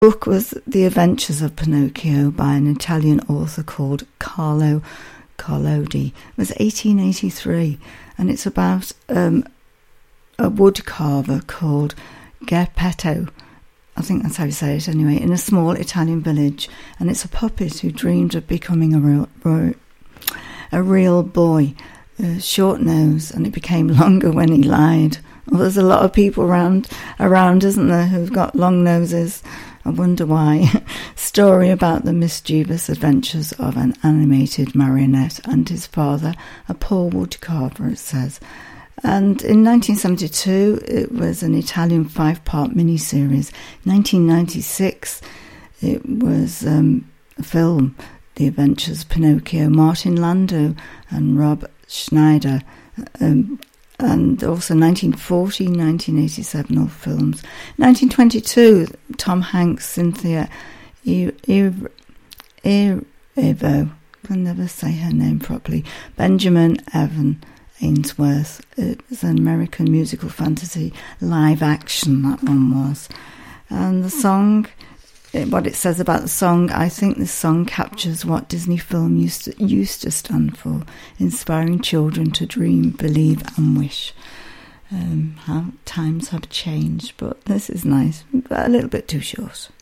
book was The Adventures of Pinocchio by an Italian author called Carlo Collodi. It was 1883, and it's about a wood carver called Geppetto, I think that's how you say it anyway, in a small Italian village, and it's a puppet who dreamed of becoming a real boy, short nose, and it became longer when he lied. Well, there's a lot of people around, isn't there, who've got long noses. I wonder why. Story about the mischievous adventures of an animated marionette and his father, a poor woodcarver, it says. And in 1972, it was an Italian 5-part miniseries. 1996, it was a film, The Adventures of Pinocchio, Martin Landau and Rob Schneider. And also 1940, 1987, all films. 1922, Tom Hanks, Cynthia Erivo, I can never say her name properly, Benjamin Evan Ainsworth. It was an American musical fantasy live action, that one was. And the song, what it says about the song, I think this song captures what Disney film used to stand for, inspiring children to dream, believe and wish. How times have changed, but this is nice, but a little bit too short.